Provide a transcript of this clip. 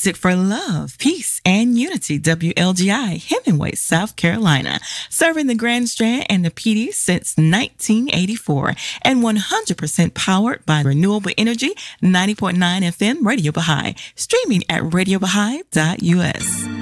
Music for love, peace, and unity. WLGI, Hemingway, South Carolina. Serving the Grand Strand and the PD since 1984. And 100% powered by renewable energy. 90.9 FM Radio Baha'i. Streaming at radiobaha'i.us.